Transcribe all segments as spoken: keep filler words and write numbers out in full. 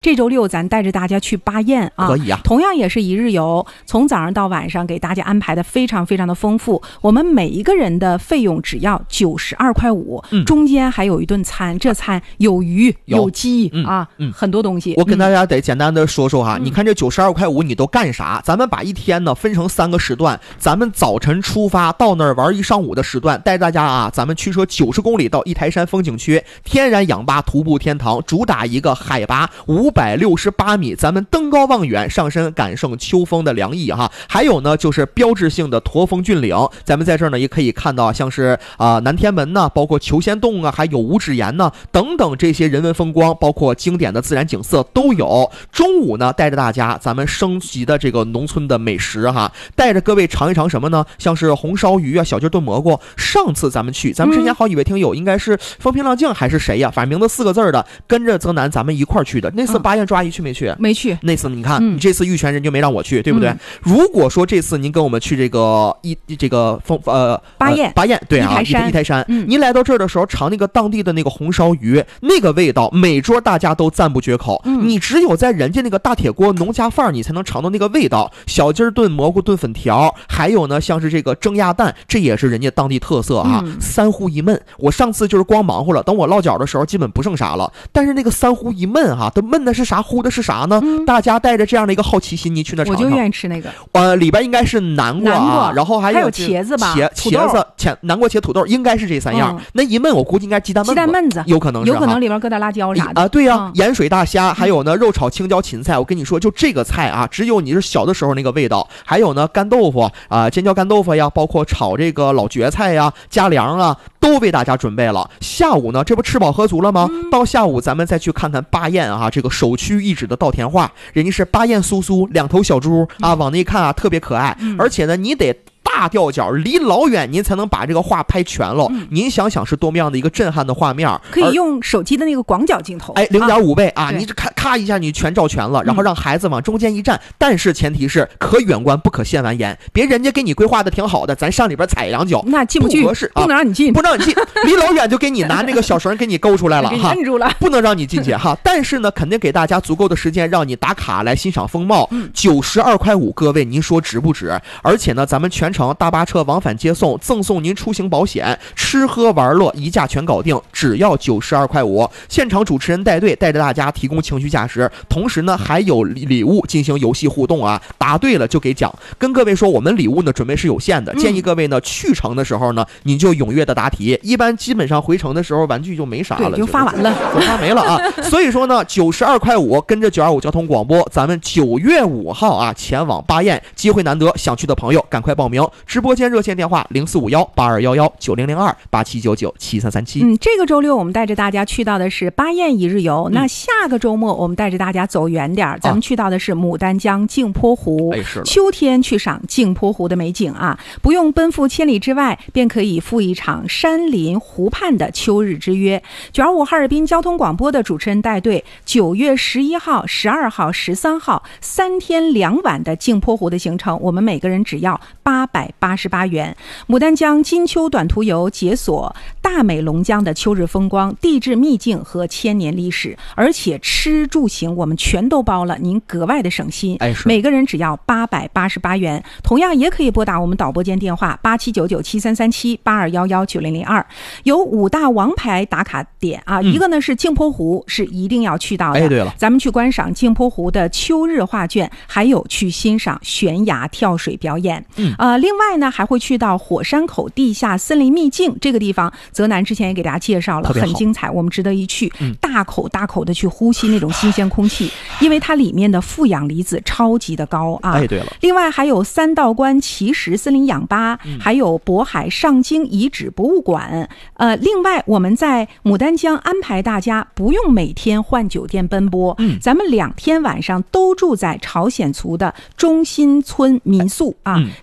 这周六咱带着大家去巴彦啊， 可以啊， 同样也是一日游，从早上到晚上给大家安排的非常非常的丰富。我们每一个人的费用只要九十二块五，嗯，中间还有一顿餐，这餐有鱼有, 有鸡、嗯、啊、嗯，很多东西。 我跟大家得简单的说说哈，嗯、你看这九十二块五你都干啥？咱们把一天呢分成三个时段，咱们早晨出发到那儿玩一上午的时段，带大家啊，咱们驱车九十公里到一台山风景区，天然氧吧徒步天堂，主打一个海拔五百六十八米，咱们登高望远，上身感受秋风的凉意哈。还有呢，就是标志性的驼峰峻岭，咱们在这儿呢也可以看到，像是啊、呃、南天门呢，包括求仙洞啊，还有五指岩呢等等这些人文风光，包括经典的自然景色都有。中午呢，带着大家咱们升级的这个农村的美食哈，带着各位尝一尝什么呢？像是红烧鱼啊，小鸡炖蘑菇。上次咱们去，咱们之前好几位听友应该是风平浪静还是谁呀、啊？反正名字四个字的，跟着泽南咱们一块儿去的。那次巴彦周阿姨去没去？ 没去。 那次你看，嗯、你这次玉泉人就没让我去，对不对？嗯、如果说这次您跟我们去这个一这个风呃巴彦、呃、 巴彦对啊， 一台山， 一台山， 嗯、 您来到这儿的时候尝那个当地的那个红烧鱼，那个味道，每桌大家都赞不绝口。嗯、你只有在人家那个大铁锅农家饭儿，你才能尝到那个味道。小鸡炖蘑菇炖粉条，还有呢像是这个蒸鸭蛋，这也是人家当地特色啊。嗯、三呼一焖，我上次就是光忙活了，等我落脚的时候基本不剩啥了。但是那个三呼一焖哈、啊，它焖的是啥，呼的是啥呢？嗯、大家带着这样的一个好奇心，你去那尝尝。 我就愿意吃那个。 呃，里边应该是南瓜啊，然后还有还有茄子吧， 茄茄子、茄南瓜、茄土豆，应该是这三样。嗯、那一焖，我估计应该鸡蛋焖子， 鸡蛋焖子有可能是， 有可能里边搁点辣椒啥的啊。对呀、啊，嗯、盐水大虾，还有呢肉炒青椒芹菜。我跟你说，就这个菜啊，只有你是小的时候那个味道。还有呢干豆腐啊，尖椒干豆腐呀，包括炒这个老蕨菜呀、加凉啊，都为大家准备了。下午呢，这不吃饱喝足了吗？嗯、到下午咱们再去看看巴彦啊，这个首屈一指的稻田画，人家是巴彦苏苏两头小猪啊，往那一看啊，特别可爱。嗯、而且呢，你得大吊脚，离老远您才能把这个画拍全了。嗯、您想想是多么样的一个震撼的画面， 可以用手机的那个广角镜头， 哎，零点五倍啊， 啊你这咔咔一下你全照全了，然后让孩子往中间一站。嗯、但是前提是可远观不可亵玩焉，别人家给你规划的挺好的，咱上里边踩两脚， 那进不去， 不合适， 不能让你进， 啊、不能让你进，离老远就给你拿那个小绳给你勾出来了哈， 摁住了， 不能让你进去哈。但是呢，肯定给大家足够的时间让你打卡来欣赏风貌。九十二块五，各位您说值不值？而且呢，咱们全程大巴车往返接送，赠送您出行保险，吃喝玩乐一价全搞定，只要九十二块五。现场主持人带队，带着大家提供情绪价值，同时呢还有礼物进行游戏互动啊，答对了就给奖。跟各位说，我们礼物呢准备是有限的，建议各位呢去程的时候呢，你就踊跃的答题，一般基本上回程的时候玩具就没啥了， 就发完了， 就发没了啊。所以说呢，九十二块五，跟着九二五交通广播，咱们九月五号啊前往巴彦，机会难得，想去的朋友赶快报名。直播间热线电话零四五幺八二幺幺九零零二八七九九七三三七。 嗯，这个周六我们带着大家去到的是巴彦一日游，嗯、那下个周末我们带着大家走远点，咱们去到的是牡丹江镜泊湖。 哎，是秋天去赏镜泊湖的美景啊，不用奔赴千里之外，便可以赴一场山林湖畔的秋日之约。九二五哈尔滨交通广播的主持人带队，九月十一号、十二号、十三号三天两晚的镜泊湖的行程，我们每个人只要八百八十八元。牡丹江金秋短途游解锁大美龙江的秋日风光、地质秘境和千年历史，而且吃住行我们全都包了，您格外的省心。 哎， 每个人只要八百八十八元。同样也可以拨打我们导播间电话八七九九七三三七八二幺幺九零零二。有五大王牌打卡点啊，嗯、一个呢是镜泊湖，是一定要去到的。 哎，对了， 咱们去观赏镜泊湖的秋日画卷，还有去欣赏悬崖跳水表演。嗯，呃，另外呢还会去到火山口地下森林秘境这个地方，泽南之前也给大家介绍了，很精彩，我们值得一去。嗯、大口大口的去呼吸那种新鲜空气，因为它里面的负氧离子超级的高啊。 哎，对了， 另外还有三道关奇石森林氧吧，嗯、还有渤海上京遗址博物馆。呃，另外我们在牡丹江安排大家不用每天换酒店奔波，嗯、咱们两天晚上都住在朝鲜族的中心村民宿啊。嗯、这个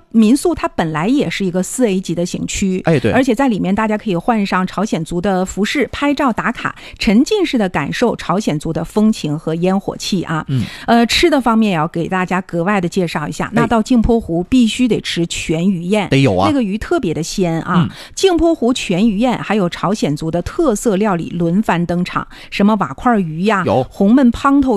民宿它本来也是一个四 A 级的景区， 哎对， 而且在里面大家可以换上朝鲜族的服饰，拍照打卡，沉浸式的感受朝鲜族的风情和烟火气啊。 嗯， 呃，吃的方面也要给大家格外的介绍一下，那到镜泊湖必须得吃全鱼宴， 得有啊， 那个鱼特别的鲜啊。嗯、镜泊湖全鱼宴还有朝鲜族的特色料理轮番登场，什么瓦块鱼呀、红焖胖头